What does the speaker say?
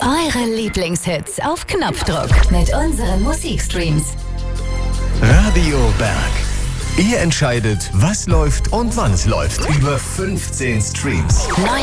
Eure Lieblingshits auf Knopfdruck mit unseren Musikstreams. Radio Berg. Ihr entscheidet, was läuft und wann es läuft. Über 15 Streams.